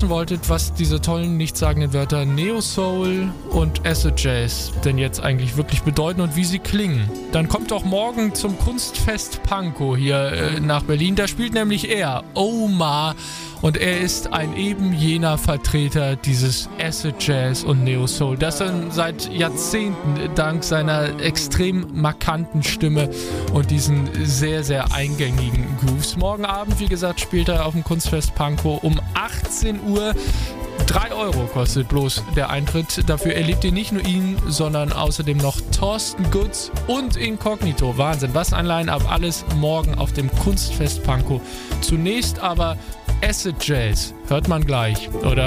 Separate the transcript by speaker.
Speaker 1: wissen wolltet, was diese tollen, nichtssagenden Wörter Neo Soul und Acid Jazz denn jetzt eigentlich wirklich bedeuten und wie sie klingen, dann kommt doch morgen zum Kunstfest Pankow hier nach Berlin. Da spielt nämlich er, Omar, und er ist ein eben jener Vertreter dieses Acid Jazz und Neo Soul, das er seit Jahrzehnten dank seiner extrem markanten Stimme und diesen sehr, sehr eingängigen Grooves. Morgen Abend, wie gesagt, spielt er auf dem Kunstfest Pankow um 18 Uhr. 3 Euro kostet bloß der Eintritt. Dafür erlebt ihr nicht nur ihn, sondern außerdem noch Thorsten Gutz und Inkognito. Wahnsinn, was ein Line-Up. Alles morgen auf dem Kunstfest Pankow. Zunächst aber Acid Jazz. Hört man gleich, oder?